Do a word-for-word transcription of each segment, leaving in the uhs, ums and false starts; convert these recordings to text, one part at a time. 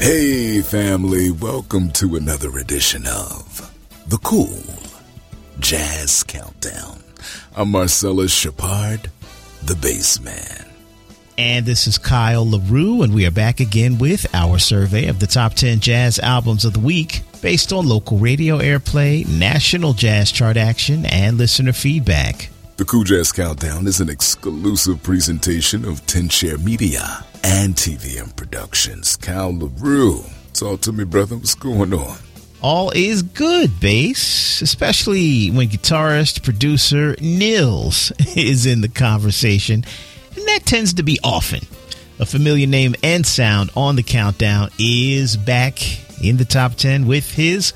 Hey family, welcome to another edition of The Cool Jazz Countdown. I'm Marcellus Shepard, the bass man. And this is Kyle LaRue, and we are back again with our survey of the top ten jazz albums of the week based on local radio airplay, national jazz chart action, and listener feedback. The Cool Jazz Countdown is an exclusive presentation of ten Share Media and T V M Productions. Kyle LaRue, talk to me, brother. What's going on? All is good, bass, especially when guitarist, producer Nils is in the conversation, and that tends to be often. A familiar name and sound on the countdown is back in the top ten with his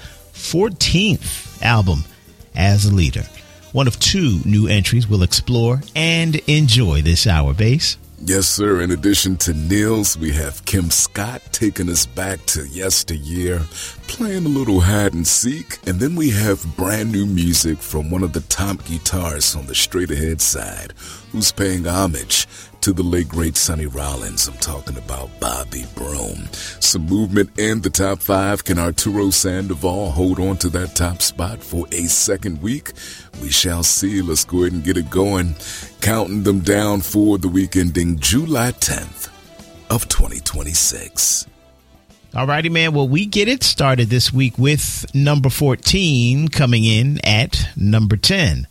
fourteenth album as a leader. One of two new entries we'll explore and enjoy this hour, bass. Yes, sir. In addition to Nils, we have Kim Scott taking us back to yesteryear, playing a little hide and seek. And then we have brand new music from one of the top guitarists on the straight ahead side, who's paying homage to the late, great Sonny Rollins. I'm talking about Bobby Broom. Some movement in the top five. Can Arturo Sandoval hold on to that top spot for a second week? We shall see. Let's go ahead and get it going. Counting them down for the week ending July tenth of twenty twenty-six. Alrighty, man. Well, we get it started this week with number fourteen coming in at number ten.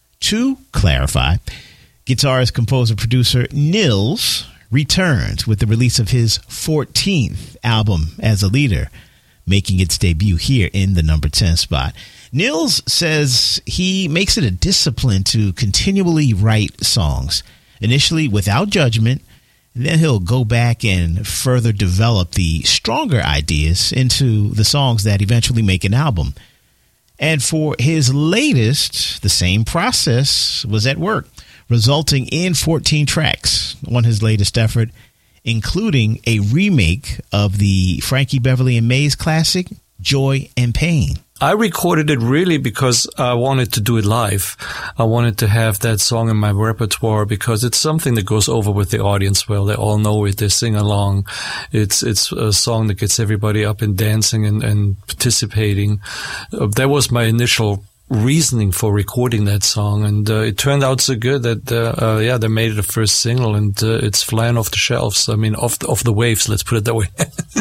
To clarify, guitarist, composer, producer Nils returns with the release of his fourteenth album as a leader, making its debut here in the number ten spot. Nils says he makes it a discipline to continually write songs, initially without judgment, and then he'll go back and further develop the stronger ideas into the songs that eventually make an album. And for his latest, the same process was at work, resulting in fourteen tracks on his latest effort, including a remake of the Frankie Beverly and Mays classic, Joy and Pain. I recorded it really because I wanted to do it live. I wanted to have that song in my repertoire because it's something that goes over with the audience well. They all know it. They sing along. It's it's a song that gets everybody up and dancing and, and participating. Uh, that was my initial reasoning for recording that song, and uh, it turned out so good that uh, uh, yeah, they made it a first single, and uh, it's flying off the shelves. I mean, off the, off the waves. Let's put it that way.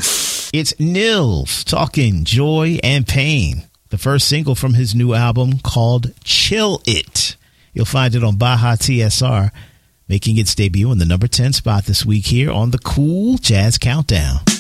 It's Nils talking Joy and Pain, the first single from his new album called Chill It. You'll find it on Baja T S R, making its debut in the number ten spot this week here on the Cool Jazz Countdown.